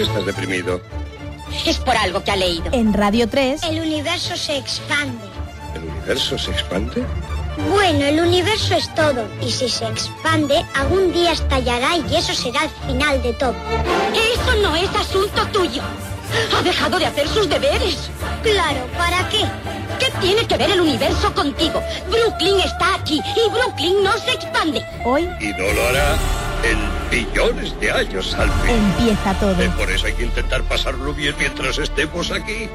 estás deprimido? Es por algo que ha leído. En Radio 3... El universo se expande. ¿El universo se expande? Bueno, el universo es todo. Y si se expande, algún día estallará y eso será el final de todo. Eso no es asunto tuyo. Ha dejado de hacer sus deberes. Claro, ¿para qué? ¿Qué tiene que ver el universo contigo? Brooklyn está aquí y Brooklyn no se expande. Hoy... Y no lo hará en billones de años, Alfie. Empieza todo. Por eso hay que intentar pasarlo bien mientras estemos aquí.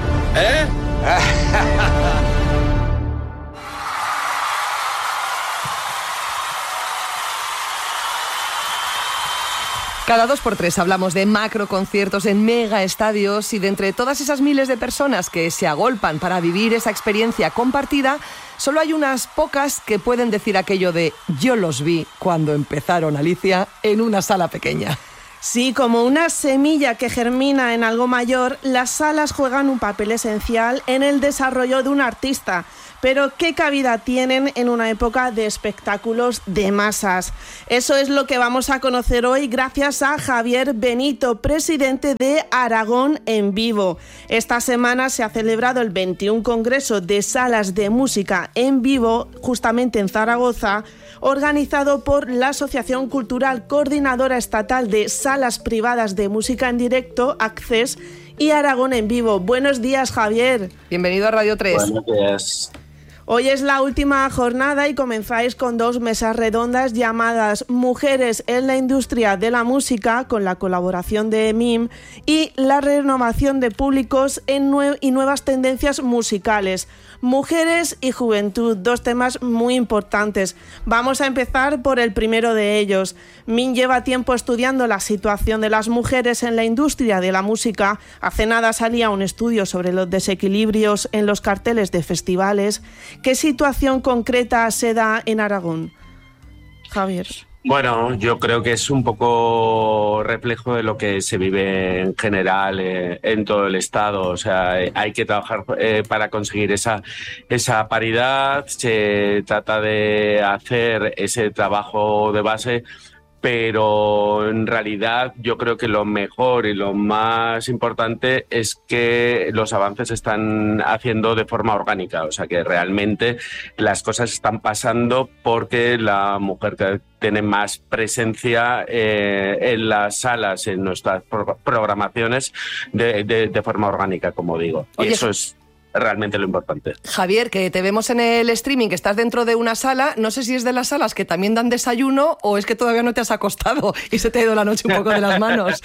Cada 2x3 hablamos de macroconciertos en mega estadios y de entre todas esas miles de personas que se agolpan para vivir esa experiencia compartida, solo hay unas pocas que pueden decir aquello de yo los vi cuando empezaron, Alicia, en una sala pequeña. Sí, como una semilla que germina en algo mayor, las salas juegan un papel esencial en el desarrollo de un artista. Pero ¿qué cabida tienen en una época de espectáculos de masas? Eso es lo que vamos a conocer hoy gracias a Javier Benito, presidente de Aragón en Vivo. Esta semana se ha celebrado el 21 Congreso de Salas de Música en Vivo, justamente en Zaragoza, organizado por la Asociación Cultural Coordinadora Estatal de Salas Privadas de Música en Directo, ACCES, y Aragón en Vivo. Buenos días, Javier. Bienvenido a Radio 3. Buenos días. Hoy es la última jornada y comenzáis con 2 mesas redondas llamadas Mujeres en la Industria de la Música, con la colaboración de MIM, y la renovación de públicos y nuevas tendencias musicales. Mujeres y juventud, 2 temas muy importantes. Vamos a empezar por el primero de ellos. MIM lleva tiempo estudiando la situación de las mujeres en la industria de la música. Hace nada salía un estudio sobre los desequilibrios en los carteles de festivales. ¿Qué situación concreta se da en Aragón, Javier? Bueno, yo creo que es un poco reflejo de lo que se vive en general en todo el estado. O sea, hay que trabajar para conseguir esa paridad. Se trata de hacer ese trabajo de base, pero en realidad yo creo que lo mejor y lo más importante es que los avances se están haciendo de forma orgánica, o sea que realmente las cosas están pasando porque la mujer tiene más presencia en las salas, en nuestras programaciones de forma orgánica, como digo. Oye, y eso es realmente lo importante. Javier, que te vemos en el streaming, que estás dentro de una sala, no sé si es de las salas que también dan desayuno o es que todavía no te has acostado y se te ha ido la noche un poco de las manos.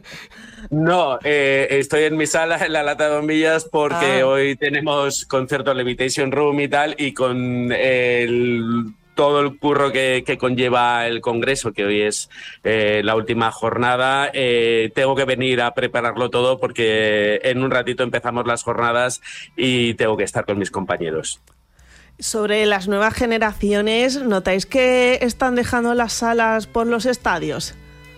No, estoy en mi sala, en la Lata de Bombillas, porque hoy tenemos concierto Levitation Room y tal, y con todo el curro que conlleva el Congreso, que hoy es la última jornada, tengo que venir a prepararlo todo porque en un ratito empezamos las jornadas y tengo que estar con mis compañeros. Sobre las nuevas generaciones, ¿notáis que están dejando las salas por los estadios?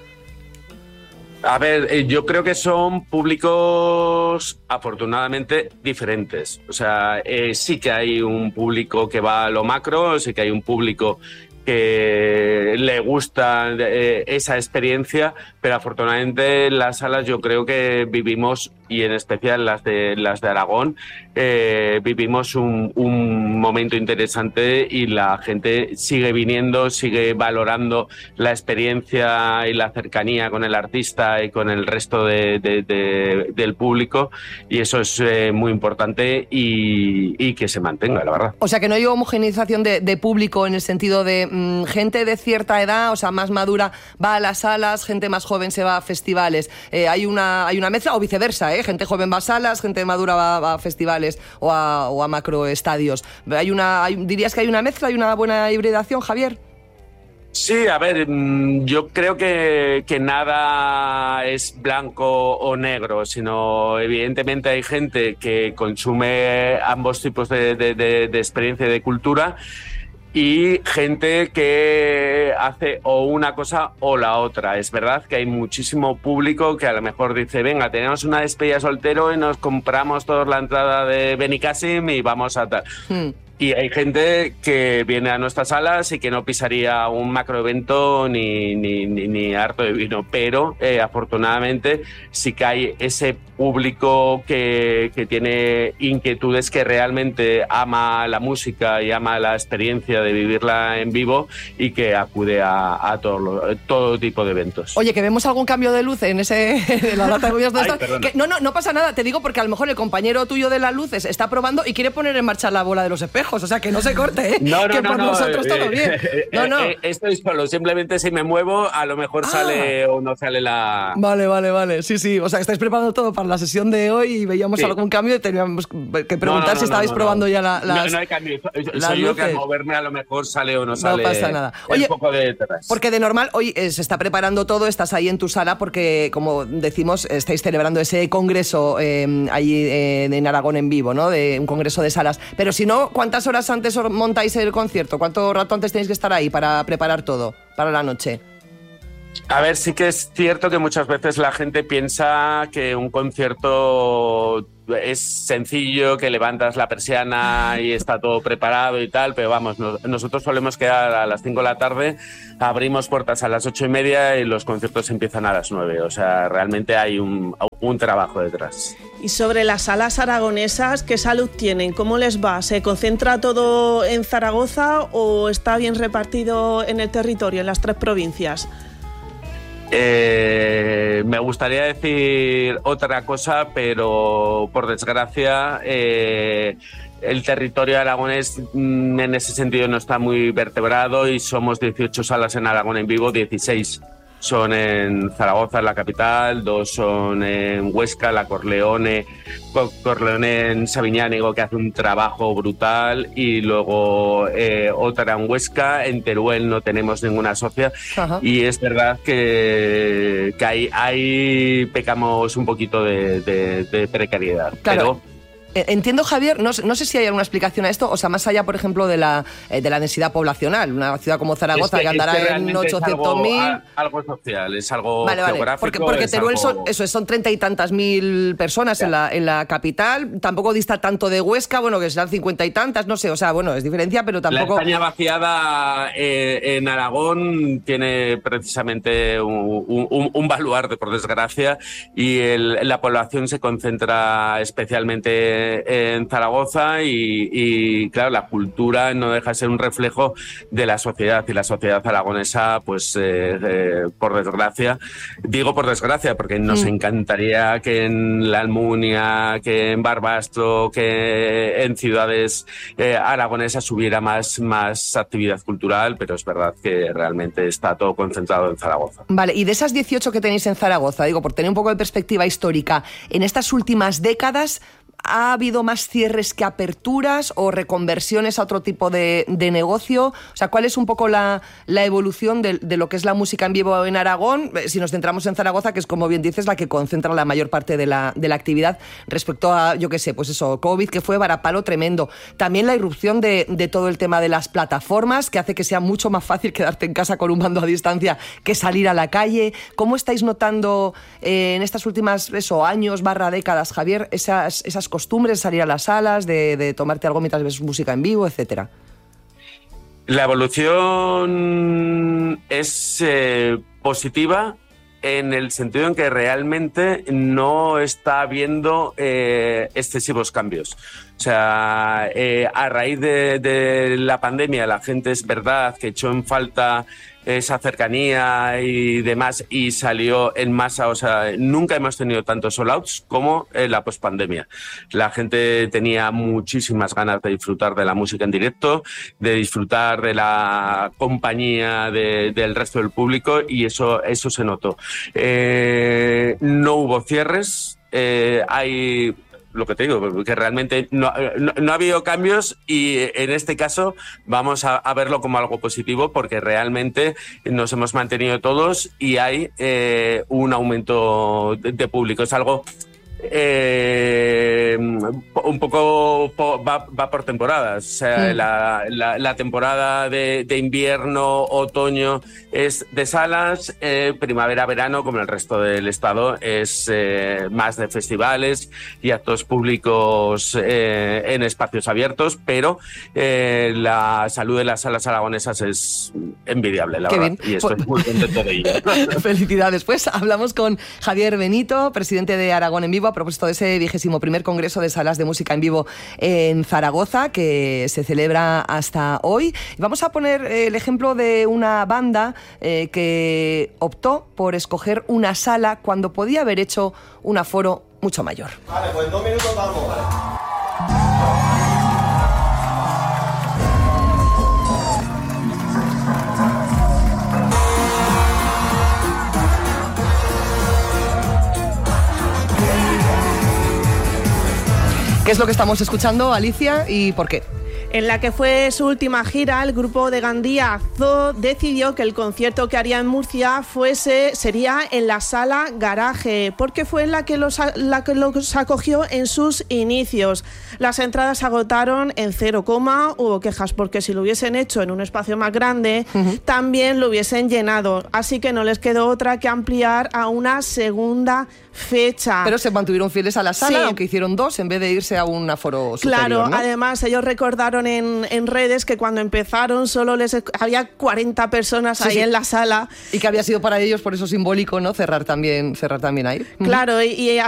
A ver, yo creo que son públicos afortunadamente diferentes. O sea, sí que hay un público que va a lo macro, sí que hay un público que le gusta esa experiencia, pero afortunadamente las salas yo creo que vivimos, y en especial las de Aragón, vivimos un momento interesante y la gente sigue viniendo, sigue valorando la experiencia y la cercanía con el artista y con el resto del público, y eso es muy importante y que se mantenga, la verdad. O sea, que no hay homogeneización de público en el sentido de gente de cierta edad, o sea, más madura, va a las salas, gente más joven se va a festivales. Hay una mezcla, o viceversa, gente joven va a salas, gente madura va a festivales o a macroestadios. ¿Dirías que hay una mezcla, hay una buena hibridación, Javier? Sí, a ver, yo creo que nada es blanco o negro, sino evidentemente hay gente que consume ambos tipos de experiencia y de cultura, y gente que hace o una cosa o la otra. Es verdad que hay muchísimo público que a lo mejor dice, venga, tenemos una despedida soltero y nos compramos todos la entrada de Benicassim y vamos a tal. Y hay gente que viene a nuestras salas y que no pisaría un macroevento ni harto de vino, pero afortunadamente sí que hay ese público que tiene inquietudes, que realmente ama la música y ama la experiencia de vivirla en vivo y que acude a todo tipo de eventos. Oye, que vemos algún cambio de luz en la lata de gobierno. No pasa nada, te digo porque a lo mejor el compañero tuyo de las luces está probando y quiere poner en marcha la bola de los espejos, o sea, que no se corte, ¿eh? Que por nosotros todo bien. Estoy solo, simplemente si me muevo a lo mejor sale o no sale la... Vale, sí, o sea, estáis preparando todo para la sesión de hoy y veíamos algún cambio y teníamos que preguntar si estabais probando ya las... No hay cambio, soy yo que al moverme a lo mejor sale o no sale. No pasa nada. Oye, un poco de detrás. Porque de normal hoy se está preparando todo, estás ahí en tu sala porque, como decimos, estáis celebrando ese congreso allí en Aragón en vivo, ¿no? De un congreso de salas. Pero si no, ¿cuántas horas antes montáis el concierto? ¿Cuánto rato antes tenéis que estar ahí para preparar todo para la noche? A ver, sí que es cierto que muchas veces la gente piensa que un concierto es sencillo, que levantas la persiana y está todo preparado y tal, pero vamos, nosotros solemos quedar a las 5 de la tarde, abrimos puertas a las 8:30 y los conciertos empiezan a las 9, o sea, realmente hay un trabajo detrás. Y sobre las salas aragonesas, ¿qué salud tienen? ¿Cómo les va? ¿Se concentra todo en Zaragoza o está bien repartido en el territorio, en las 3 provincias? Me gustaría decir otra cosa, pero por desgracia el territorio aragonés en ese sentido no está muy vertebrado y somos 18 salas en Aragón en vivo, 16 son en Zaragoza, en la capital, 2 son en Huesca, la Corleone en Sabiñánigo, que hace un trabajo brutal, y luego otra en Huesca. En Teruel no tenemos ninguna socia. Ajá. Y es verdad que ahí pecamos un poquito de precariedad. Claro. Pero entiendo, Javier, no sé si hay alguna explicación a esto, o sea, más allá, por ejemplo, de la densidad poblacional. Una ciudad como Zaragoza que andará en 800.000... Algo social, es algo geográfico. Porque Teruel son 30 y tantas mil personas en la capital, tampoco dista tanto de Huesca, bueno, que serán 50 y tantas, no sé, o sea, bueno, es diferencia, pero tampoco... La España vaciada en Aragón tiene precisamente un baluarte, por desgracia, y la población se concentra especialmente en Zaragoza y claro, la cultura no deja de ser un reflejo de la sociedad, y la sociedad aragonesa, pues por desgracia, digo por desgracia porque nos encantaría que en la Almunia, que en Barbastro, que en ciudades aragonesas hubiera más actividad cultural, pero es verdad que realmente está todo concentrado en Zaragoza. Vale, y de esas 18 que tenéis en Zaragoza, digo, por tener un poco de perspectiva histórica, en estas últimas décadas, ¿ha habido más cierres que aperturas o reconversiones a otro tipo de negocio? O sea, ¿cuál es un poco la evolución de lo que es la música en vivo en Aragón? Si nos centramos en Zaragoza, que es, como bien dices, la que concentra la mayor parte de la actividad, respecto a, yo qué sé, pues eso, COVID, que fue varapalo tremendo. También la irrupción de todo el tema de las plataformas, que hace que sea mucho más fácil quedarte en casa con un mando a distancia que salir a la calle. ¿Cómo estáis notando en estas últimas años / décadas, Javier, esas costumbres de salir a las salas, de tomarte algo mientras ves música en vivo, etcétera? La evolución es positiva en el sentido en que realmente no está habiendo excesivos cambios. O sea, a raíz de la pandemia, la gente, es verdad que echó en falta esa cercanía y demás, y salió en masa. O sea, nunca hemos tenido tantos sold-outs como en la pospandemia. La gente tenía muchísimas ganas de disfrutar de la música en directo, de disfrutar de la compañía del resto del público, y eso se notó. No hubo cierres, hay... Lo que te digo, que realmente no ha habido cambios, y en este caso vamos a verlo como algo positivo, porque realmente nos hemos mantenido todos y hay un aumento de público. Es algo un poco va por temporadas. O sea, la temporada de invierno, otoño es de salas, primavera, verano, como el resto del estado, es más de festivales y actos públicos en espacios abiertos, pero la salud de las salas aragonesas es envidiable, la verdad. Bien. Y estoy muy contento de ello. Felicidades. Pues hablamos con Javier Benito, presidente de Aragón en Vivo, a propósito de ese 21º Congreso de Salas de Música en Vivo en Zaragoza, que se celebra hasta hoy. Vamos a poner el ejemplo de una banda que optó por escoger una sala cuando podía haber hecho un aforo mucho mayor. Vale, pues en 2 minutos vamos, ¿vale? ¿Qué es lo que estamos escuchando, Alicia, y por qué? En la que fue su última gira, el grupo de Gandía Zoo decidió que el concierto que haría en Murcia sería en la Sala Garaje, porque fue la que los acogió en sus inicios. Las entradas se agotaron en 0, hubo quejas porque si lo hubiesen hecho en un espacio más grande, también lo hubiesen llenado. Así que no les quedó otra que ampliar a una segunda fecha. Pero se mantuvieron fieles a la sala, aunque hicieron 2 en vez de irse a un aforo superior, claro, ¿no? Además ellos recordaron en redes que cuando empezaron solo había 40 personas ahí en la sala. Y que había sido para ellos por eso simbólico, ¿no? Cerrar también ahí. Claro, y